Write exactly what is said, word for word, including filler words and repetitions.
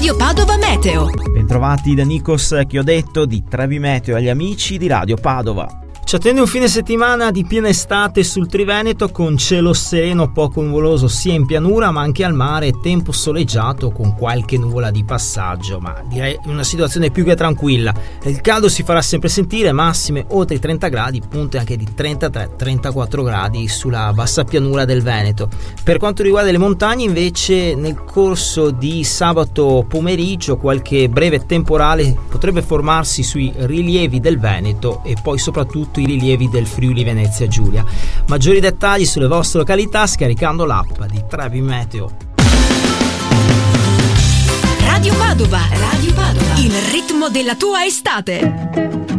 Radio Padova Meteo. Bentrovati da Nikos Chiodetto di Trevi Meteo agli amici di Radio Padova. Ci attende un fine settimana di piena estate sul Triveneto, con cielo sereno poco nuvoloso sia in pianura ma anche al mare, tempo soleggiato con qualche nuvola di passaggio, ma direi una situazione più che tranquilla. Il caldo si farà sempre sentire, massime oltre i trenta gradi, punte anche di trentatré trentaquattro gradi sulla bassa pianura del Veneto. Per quanto riguarda le montagne invece, nel corso di sabato pomeriggio qualche breve temporale potrebbe formarsi sui rilievi del Veneto e poi soprattutto i rilievi del Friuli Venezia Giulia. Maggiori dettagli sulle vostre località scaricando l'app di Trevi Meteo. Radio Padova, Radio Padova, il ritmo della tua estate.